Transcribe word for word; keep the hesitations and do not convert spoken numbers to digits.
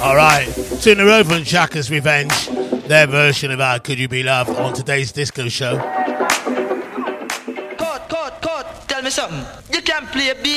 Alright, two in a row from Chaka's Revenge, their version of How Could You Be Loved on today's disco show. Cut, cut, cut, tell me something. You can't play a beat.